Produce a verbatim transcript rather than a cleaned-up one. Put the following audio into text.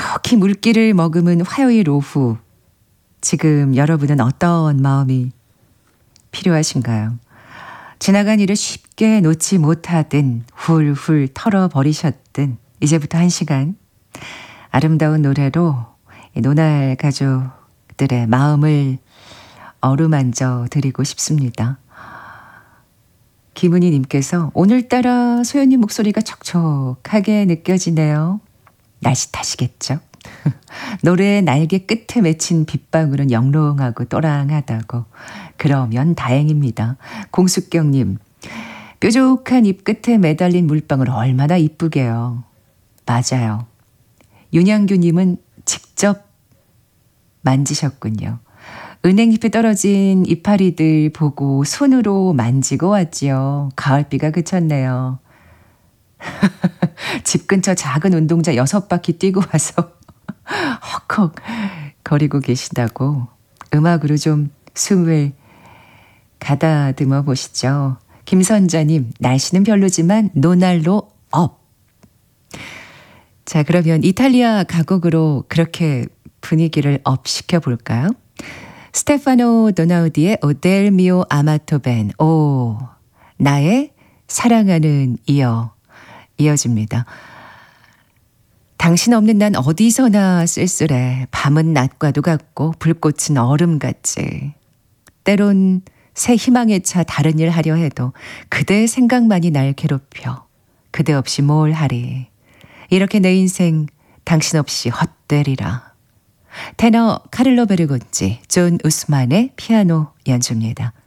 톡톡히 물기를 머금은 화요일 오후. 지금 여러분은 어떤 마음이 필요하신가요? 지나간 일을 쉽게 놓지 못하든 훌훌 털어버리셨든 이제부터 한 시간 아름다운 노래로 노날 가족들의 마음을 어루만져 드리고 싶습니다. 김은희 님께서 오늘따라 소연님 목소리가 촉촉하게 느껴지네요. 날씨 탓이겠죠? 노래의 날개 끝에 맺힌 빗방울은 영롱하고 또랑하다고. 그러면 다행입니다. 공숙경님, 뾰족한 잎 끝에 매달린 물방울 얼마나 이쁘게요. 맞아요. 윤양규님은 직접 만지셨군요. 은행잎에 떨어진 이파리들 보고 손으로 만지고 왔지요. 가을비가 그쳤네요. 집 근처 작은 운동장 여섯 바퀴 뛰고 와서 헉헉 거리고 계시다고. 음악으로 좀 숨을 가다듬어 보시죠. 김선자님, 날씨는 별로지만 노날로 업. 자, 그러면 이탈리아 가곡으로 그렇게 분위기를 업 시켜볼까요? 스테파노 도나우디의 오델 미오 아마토 벤. 오, 나의 사랑하는 이어. 이어집니다. 당신 없는 난 어디서나 쓸쓸해. 밤은 낮과도 같고 불꽃은 얼음같지. 때론 새 희망에 차 다른 일 하려 해도 그대의 생각만이 날 괴롭혀. 그대 없이 뭘 하리. 이렇게 내 인생 당신 없이 헛되리라. 테너 카를로 베르곤지, 존 우스만의 피아노 연주입니다.